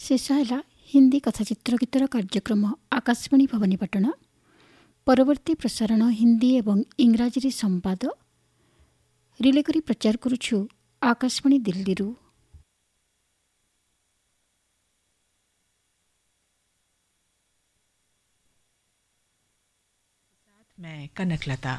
शेष है हिंदी कथाचित्र गीतर कार्यक्रम आकाशवाणी भवानीपाटण। परवर्ती प्रसारण हिंदी एवं इंग्राजी संवाद रिले करी प्रचार करुछु आकाशवाणी दिल्ली रु। मैं कनकलता।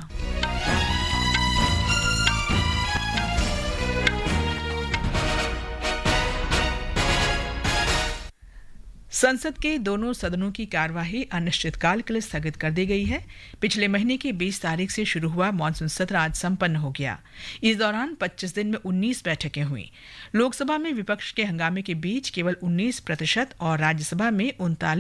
संसद के दोनों सदनों की कार्यवाही अनिश्चितकाल के लिए स्थगित कर दी गई है। पिछले महीने की 20 तारीख से शुरू हुआ मानसून सत्र आज संपन्न हो गया। इस दौरान 25 दिन में 19 बैठकें हुई। लोकसभा में विपक्ष के हंगामे के बीच केवल 19% और राज्यसभा में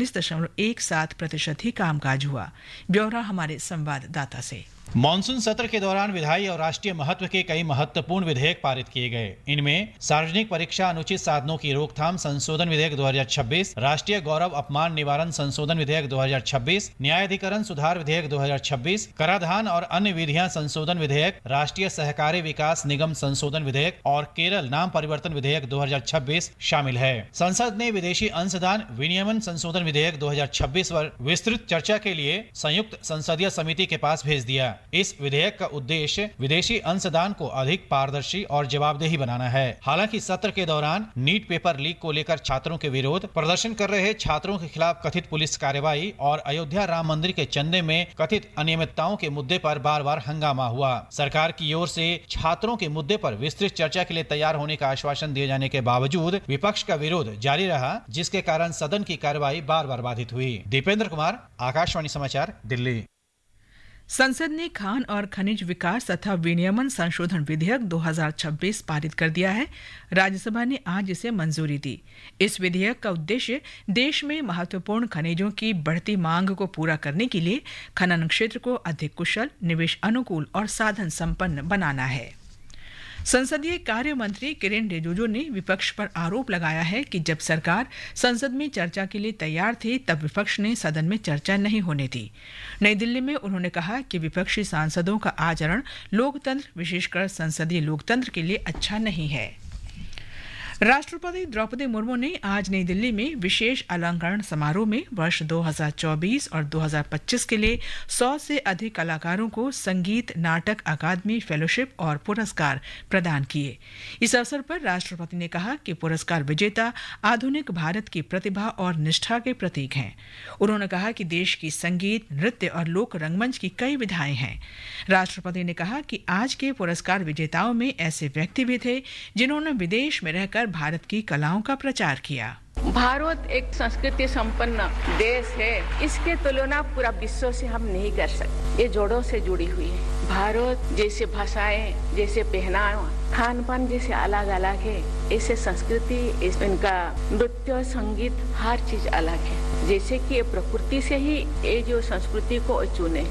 39.17% ही कामकाज हुआ। ब्यौरा हमारे संवाददाता से। मानसून सत्र के दौरान विधायी और राष्ट्रीय महत्व के कई महत्वपूर्ण विधेयक पारित किए गए। इनमें सार्वजनिक परीक्षा अनुचित साधनों की रोकथाम संशोधन विधेयक 2026, राष्ट्रीय गौरव अपमान निवारण संशोधन विधेयक 2026, न्यायाधिकरण सुधार विधेयक 2026, कराधान और अन्य विधियां संशोधन विधेयक, राष्ट्रीय सहकारी विकास निगम संशोधन विधेयक और केरल नाम परिवर्तन विधेयक 2026 शामिल है। संसद ने विदेशी अंशदान विनियमन संशोधन विधेयक 2026 पर विस्तृत चर्चा के लिए संयुक्त संसदीय समिति के पास भेज दिया। इस विधेयक का उद्देश्य विदेशी अंशदान को अधिक पारदर्शी और जवाबदेही बनाना है। हालांकि सत्र के दौरान नीट पेपर लीक को लेकर छात्रों के विरोध, प्रदर्शन कर रहे छात्रों के खिलाफ कथित पुलिस कार्रवाई और अयोध्या राम मंदिर के चंदे में कथित अनियमितताओं के मुद्दे पर बार बार हंगामा हुआ। सरकार की ओर से छात्रों के मुद्दे पर विस्तृत चर्चा के लिए तैयार होने का आश्वासन दिए जाने के बावजूद विपक्ष का विरोध जारी रहा, जिसके कारण सदन की कार्यवाही बार बार बाधित हुई। दीपेंद्र कुमार, आकाशवाणी समाचार, दिल्ली। संसद ने खान और खनिज विकास तथा विनियमन संशोधन विधेयक 2026 पारित कर दिया है। राज्यसभा ने आज इसे मंजूरी दी। इस विधेयक का उद्देश्य देश में महत्वपूर्ण खनिजों की बढ़ती मांग को पूरा करने के लिए खनन क्षेत्र को अधिक कुशल, निवेश अनुकूल और साधन संपन्न बनाना है। संसदीय कार्य मंत्री किरेन रिजिजू ने विपक्ष पर आरोप लगाया है कि जब सरकार संसद में चर्चा के लिए तैयार थी तब विपक्ष ने सदन में चर्चा नहीं होने दी। नई दिल्ली में उन्होंने कहा कि विपक्षी सांसदों का आचरण लोकतंत्र, विशेषकर संसदीय लोकतंत्र के लिए अच्छा नहीं है। राष्ट्रपति द्रौपदी मुर्मू ने आज नई दिल्ली में विशेष अलंकरण समारोह में वर्ष 2024 और 2025 के लिए 100 से अधिक कलाकारों को संगीत नाटक अकादमी फेलोशिप और पुरस्कार प्रदान किए। इस अवसर पर राष्ट्रपति ने कहा कि पुरस्कार विजेता आधुनिक भारत की प्रतिभा और निष्ठा के प्रतीक हैं। उन्होंने कहा कि देश की संगीत, नृत्य और लोक रंगमंच की कई विधाएं हैं। राष्ट्रपति ने कहा कि आज के पुरस्कार विजेताओं में ऐसे व्यक्ति भी थे जिन्होंने विदेश में रहकर भारत की कलाओं का प्रचार किया। भारत एक संस्कृति संपन्न देश है, इसके तुलना पूरा विश्व से हम नहीं कर सकते। ये जोड़ों से जुड़ी हुई है। भारत जैसे भाषाएं, जैसे पहनावा, खान पान जैसे अलग अलग है, ऐसे संस्कृति, इनका नृत्य, संगीत, हर चीज अलग है। जैसे कि ये प्रकृति से ही ये जो संस्कृति को चुने।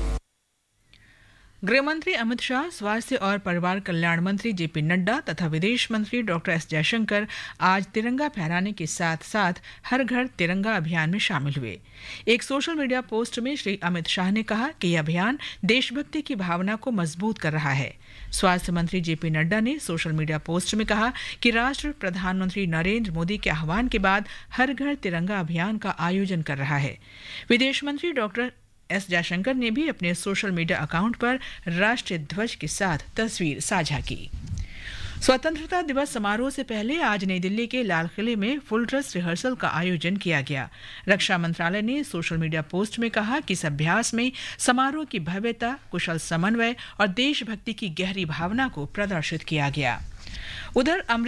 गृहमंत्री अमित शाह, स्वास्थ्य और परिवार कल्याण मंत्री जेपी नड्डा तथा विदेश मंत्री डॉक्टर एस जयशंकर आज तिरंगा फहराने के साथ साथ हर घर तिरंगा अभियान में शामिल हुए। एक सोशल मीडिया पोस्ट में श्री अमित शाह ने कहा कि यह अभियान देशभक्ति की भावना को मजबूत कर रहा है। स्वास्थ्य मंत्री जेपी नड्डा ने सोशल मीडिया पोस्ट में कहा कि राष्ट्र प्रधानमंत्री नरेंद्र मोदी के आह्वान के बाद हर घर तिरंगा अभियान का आयोजन कर रहा है। विदेश मंत्री डॉक्टर एस जयशंकर ने भी अपने सोशल मीडिया अकाउंट पर राष्ट्रीय ध्वज के साथ तस्वीर साझा की। स्वतंत्रता दिवस समारोह से पहले आज नई दिल्ली के लाल किले में फुल ड्रेस रिहर्सल का आयोजन किया गया। रक्षा मंत्रालय ने सोशल मीडिया पोस्ट में कहा कि इस अभ्यास में समारोह की भव्यता, कुशल समन्वय और देशभक्ति की गहरी भावना को प्रदर्शित किया गया। उधर